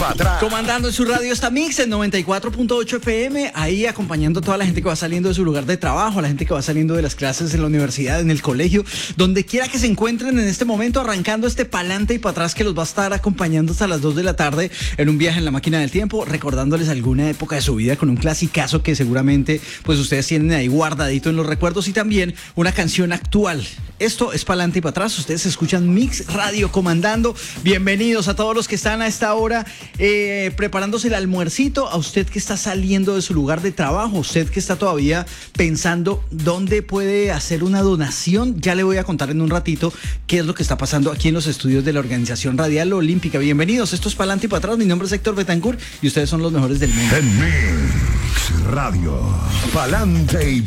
para atrás. Comandando en su radio está Mix en 94.8 FM, ahí acompañando a toda la gente que va saliendo de su lugar de trabajo, a la gente que va saliendo de las clases en la universidad, en el colegio, donde quiera que se encuentren en este momento, arrancando este pa'lante y para atrás que los va a estar acompañando hasta las 2 de la tarde en un viaje en la máquina del tiempo, recordándoles alguna época de su vida con un clasicazo que seguramente pues ustedes tienen ahí guardadito en los recuerdos y también una canción actual. Esto es pa'lante y para atrás, ustedes escuchan Mix Radio comandando. Bienvenidos a todos los que están a esta hora preparándose el almuercito, a usted que está saliendo de su lugar de trabajo, usted que está todavía pensando dónde puede hacer una donación. Ya le voy a contar en un ratito qué es lo que está pasando aquí en los estudios de la Organización Radial Olímpica. Bienvenidos, esto es pa'lante y para atrás, mi nombre es Héctor Betancourt y ustedes son los mejores del mundo. En Mix Radio, pa'lante y